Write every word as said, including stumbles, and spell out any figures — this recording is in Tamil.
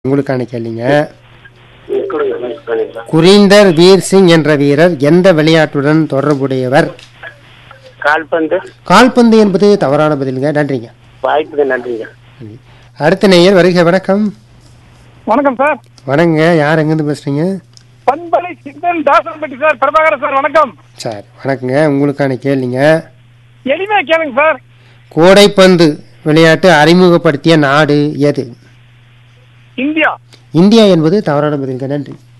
உங்களுக்கான கேள்விங்க. குரீந்தர் வீர் சிங் என்ற வீரர் எந்த விளையாட்டுடன் தொடர்புடையவர்? கால்பந்து. கால்பந்து என்பது தவறான பதிலுங்க. நன்றிங்க. வாய்ப்புக்கு நன்றிங்க. அடுத்த நேயர் வருக. வணக்கம். வணக்கம் சார். வணங்க. யார் எங்கிருந்து பேசுறீங்க? பண்பலை சிந்தன் தாசன்பட்டி சார். பிரபாகர் சார் வணக்கம். சார் வணக்கங்க. உங்களுக்கான கேள்விங்க. எளிமையா கேளுங்க சார். கூடைப்பந்து விளையாட்டு அறிமுகப்படுத்திய நாடு எது? இந்தியா. இந்தியா என்பது தவறான பதிலுங்க. நன்றி.